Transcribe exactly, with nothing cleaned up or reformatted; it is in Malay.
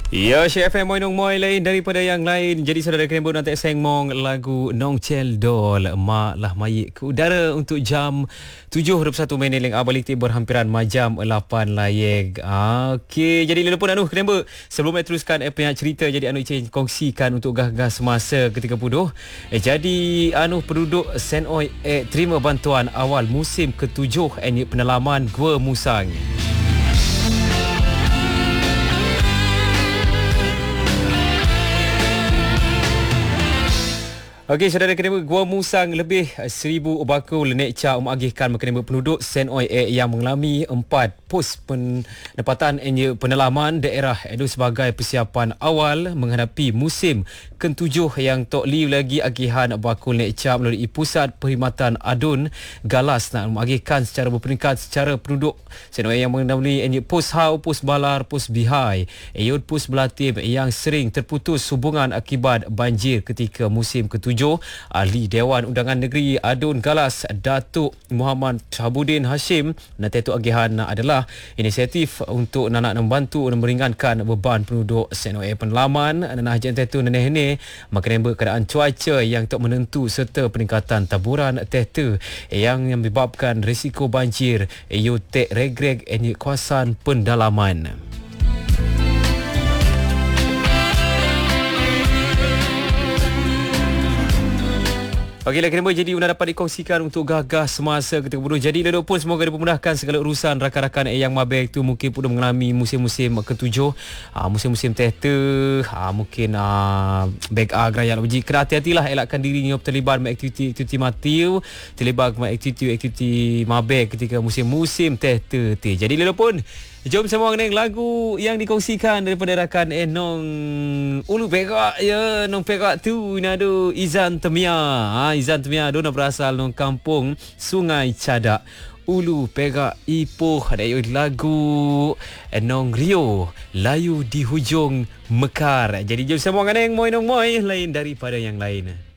Ya, Syekh F M Moy Nong Moy lain daripada yang lain. Jadi saudara kena buat nanti seng mong lagu Nong Chel Dol Mak lah mayik ke udara untuk jam tujuh dua puluh satu minit yang abalik berhampiran majam lapan layek. Ah, okey, jadi lelaki pun anu kena sebelum saya teruskan eh, punya cerita, jadi anu Icin kongsikan untuk gah-gah semasa ketika puduh. Eh, jadi anu penduduk Senoi eh, terima bantuan awal musim ketujuh eh, penalaman Gua Musang. Okey, saudara kena Gua Musang lebih seribu bakul nek ca mengagihkan kena penduduk Senoi eh, yang mengalami empat pos penempatan eh, penalaman daerah itu sebagai persiapan awal menghadapi musim ketujuh yang tok li lagi agihan bakul nek ca melalui pusat perkhidmatan adun galas nak mengagihkan secara berperingkat secara penduduk Senoi yang mengenali eh, pos hau, pos balar, pos bihai, ayut pos belatib yang sering terputus hubungan akibat banjir ketika musim ketujuh. Ahli Dewan Undangan Negeri Adun Galas Datuk Muhammad Shahabuddin Hashim nanti tu agihan adalah inisiatif untuk nak membantu dan meringankan beban penduduk Senoi penelaman dan hajian tu neneh ni makan keadaan cuaca yang tak menentu serta peningkatan taburan tehtu yang menyebabkan risiko banjir iu tek regreg ini kawasan pendalaman. Okey, lah kena jadi unda dapat dikongsikan untuk gagah semasa ketika bodoh. Jadi lelok pun semoga dipermudahkan segala urusan rakan-rakan yang mabek tu mungkin pun mengalami musim-musim ketujuh, aa, musim-musim tehta, aa, mungkin aa, beg agraya lah. Jadi kena hati-hatilah, elakkan dirinya terlibat dengan aktiviti-aktiviti matiu, terlibat dengan aktiviti-aktiviti mabek ketika musim-musim tehta. Jadi lelok pun jom semua dengan lagu yang dikongsikan daripada rakan eh Nong Ulu Perak ya, Nong Perak tu nado Izan Temia. Ha, Izan Temia dona berasal nong kampung Sungai Cadak, Ulu Perak Ipoh. Ada lagu eh, Nong Rio Layu di Hujung Mekar. Jadi jom semua dengan Moy Nong Moy lain daripada yang lain.